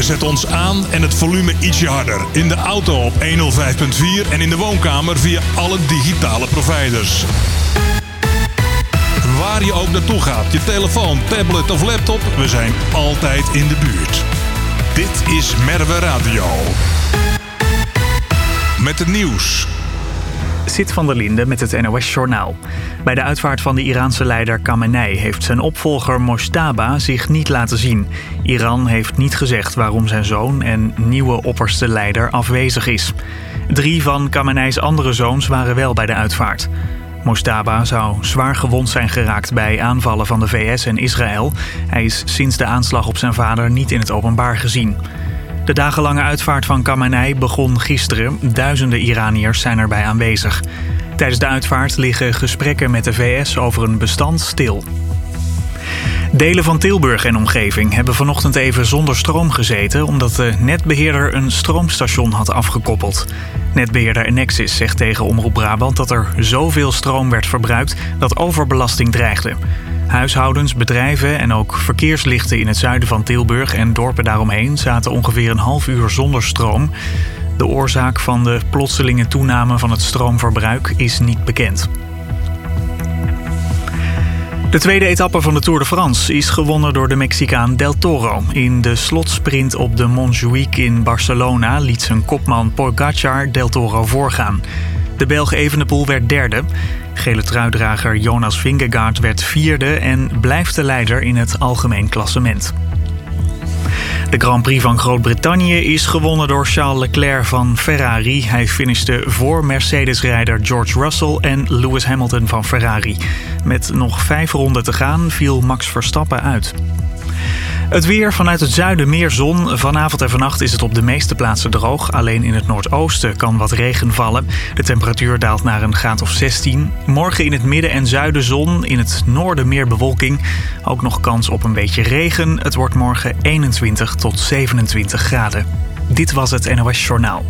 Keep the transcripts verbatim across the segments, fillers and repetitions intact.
Zet ons aan en het volume ietsje harder. In de auto op honderdvijf komma vier en in de woonkamer via alle digitale providers. Waar je ook naartoe gaat, je telefoon, tablet of laptop, we zijn altijd in de buurt. Dit is Merwe Radio. Met het nieuws. Sit van der Linde met het N O S-journaal. Bij de uitvaart van de Iraanse leider Khamenei heeft zijn opvolger Mojtaba zich niet laten zien. Iran heeft niet gezegd waarom zijn zoon en nieuwe opperste leider afwezig is. Drie van Khamenei's andere zoons waren wel bij de uitvaart. Mojtaba zou zwaar gewond zijn geraakt bij aanvallen van de V S en Israël. Hij is sinds de aanslag op zijn vader niet in het openbaar gezien. De dagenlange uitvaart van Khamenei begon gisteren. Duizenden Iraniërs zijn erbij aanwezig. Tijdens de uitvaart liggen gesprekken met de V S over een bestand stil. Delen van Tilburg en omgeving hebben vanochtend even zonder stroom gezeten omdat de netbeheerder een stroomstation had afgekoppeld. Netbeheerder Enexis zegt tegen Omroep Brabant dat er zoveel stroom werd verbruikt dat overbelasting dreigde. Huishoudens, bedrijven en ook verkeerslichten in het zuiden van Tilburg en dorpen daaromheen zaten ongeveer een half uur zonder stroom. De oorzaak van de plotselinge toename van het stroomverbruik is niet bekend. De tweede etappe van de Tour de France is gewonnen door de Mexicaan Del Toro. In de slotsprint op de Montjuïc in Barcelona liet zijn kopman Pogačar Del Toro voorgaan. De Belg Evenepoel werd derde. Gele truidrager Jonas Vingegaard werd vierde en blijft de leider in het algemeen klassement. De Grand Prix van Groot-Brittannië is gewonnen door Charles Leclerc van Ferrari. Hij finishte voor Mercedes-rijder George Russell en Lewis Hamilton van Ferrari. Met nog vijf ronden te gaan viel Max Verstappen uit. Het weer: vanuit het zuiden meer zon. Vanavond en vannacht is het op de meeste plaatsen droog. Alleen in het noordoosten kan wat regen vallen. De temperatuur daalt naar een graad of zestien. Morgen in het midden en zuiden zon. In het noorden meer bewolking. Ook nog kans op een beetje regen. Het wordt morgen eenentwintig tot zevenentwintig graden. Dit was het N O S Journaal.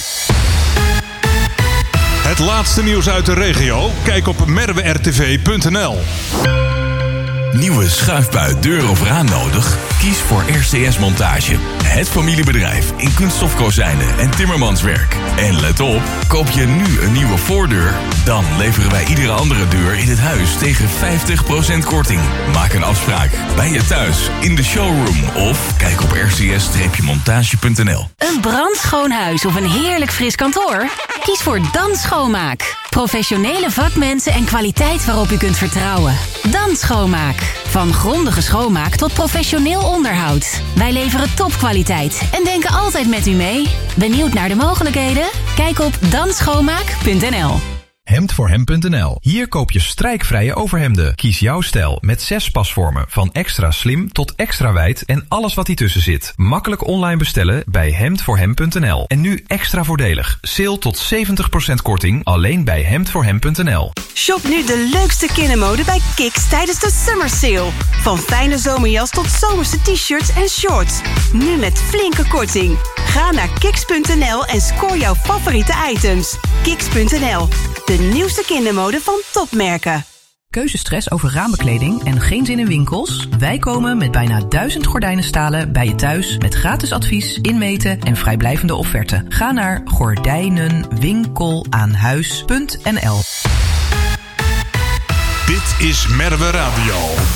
Het laatste nieuws uit de regio? Kijk op merwe r t v punt n l. Nieuwe schuifbui, deur of raam nodig? Kies voor R C S Montage. Het familiebedrijf in kunststofkozijnen en timmermanswerk. En let op, koop je nu een nieuwe voordeur, dan leveren wij iedere andere deur in het huis tegen vijftig procent korting. Maak een afspraak bij je thuis, in de showroom of kijk op r c s montage punt n l. Een brandschoon huis of een heerlijk fris kantoor? Kies voor Dan Schoonmaak. Professionele vakmensen en kwaliteit waarop u kunt vertrouwen. Dan Schoonmaak. Van grondige schoonmaak tot professioneel onderhoud. Wij leveren topkwaliteit en denken altijd met u mee. Benieuwd naar de mogelijkheden? Kijk op dan schoonmaak punt n l. hemd voor hem punt n l. Hier koop je strijkvrije overhemden. Kies jouw stijl met zes pasvormen. Van extra slim tot extra wijd en alles wat ertussen zit. Makkelijk online bestellen bij hemd voor hem punt n l. En nu extra voordelig. Sale tot zeventig procent korting alleen bij hemd voor hem punt n l. Shop nu de leukste kindermode bij Kiks tijdens de Summer Sale. Van fijne zomerjas tot zomerse t-shirts en shorts. Nu met flinke korting. Ga naar kiks punt n l en score jouw favoriete items. kiks punt n l. De nieuwste kindermode van topmerken. Keuzestress over raambekleding en geen zin in winkels? Wij komen met bijna duizend gordijnenstalen bij je thuis met gratis advies, inmeten en vrijblijvende offerten. Ga naar gordijnenwinkelaanhuis punt n l. Dit is Merwe Radio.